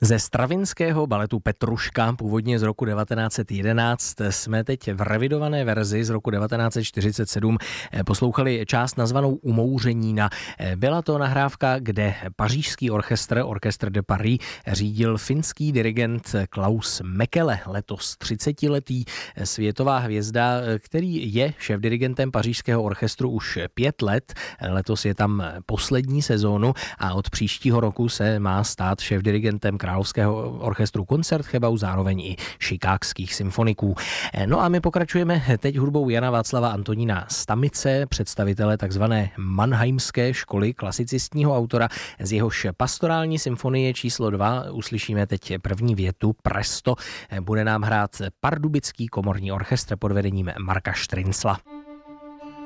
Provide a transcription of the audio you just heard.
Ze stravinského baletu Petruška, původně z roku 1911, jsme teď v revidované verzi z roku 1947 poslouchali část nazvanou Umouřenina. Byla to nahrávka, kde pařížský orchestr de Paris řídil finský dirigent Klaus Mekele, letos 30letý světová hvězda, který je šéfdirigentem pařížského orchestru už 5 let. Letos je tam poslední sezónu a od příštího roku se má stát šéfdirigentem Královského orchestru Koncertgebouw, zároveň i chicagských symfoniků. No a my pokračujeme teď hudbou Jana Václava Antonína Stamice, představitele takzvané Mannheimské školy klasicistního autora. Z jehož pastorální symfonie číslo 2 uslyšíme teď první větu Presto. Bude nám hrát Pardubický komorní orchestr pod vedením Marka Štryncla.